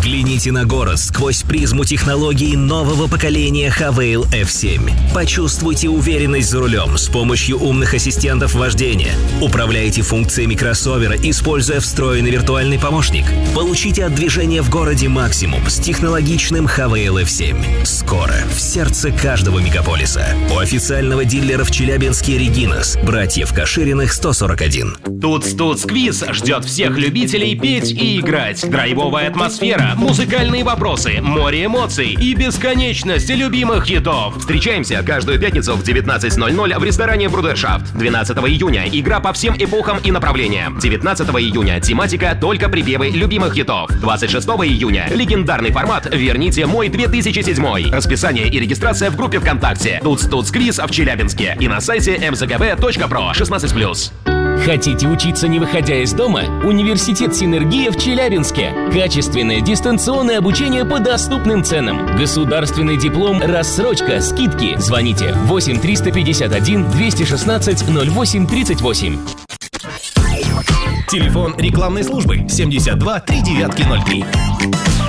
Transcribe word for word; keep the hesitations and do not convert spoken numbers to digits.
Взгляните на город сквозь призму технологий нового поколения Хавейл эф семь. Почувствуйте уверенность за рулем с помощью умных ассистентов вождения. Управляйте функциями кроссовера, используя встроенный виртуальный помощник. Получите от движения в городе максимум с технологичным Хавейл эф семь. Скоро в сердце каждого мегаполиса. У официального дилера в Челябинске Регинас, братьев Кашириных сто сорок один. Туц-туц-квиз ждет всех любителей петь и играть. Драйвовая атмосфера, музыкальные вопросы, море эмоций и бесконечность любимых хитов. Встречаемся каждую пятницу в девятнадцать ноль ноль в ресторане Брудершафт. двенадцатого июня игра по всем эпохам и направлениям. девятнадцатого июня тематика только припевы любимых хитов. двадцать шестого июня легендарный формат «Верните мой две тысячи седьмой». Расписание и регистрация в группе ВКонтакте Туц-туц-квиз в Челябинске и на сайте эм зэ гэ бэ точка про. шестнадцать плюс. Хотите учиться, не выходя из дома? Университет «Синергия» в Челябинске. Качественное дистанционное обучение по доступным ценам. Государственный диплом, рассрочка, скидки. Звоните восемь триста пятьдесят один двести шестнадцать ноль восемь тридцать восемь. Телефон рекламной службы семьдесят два три девятки ноль три.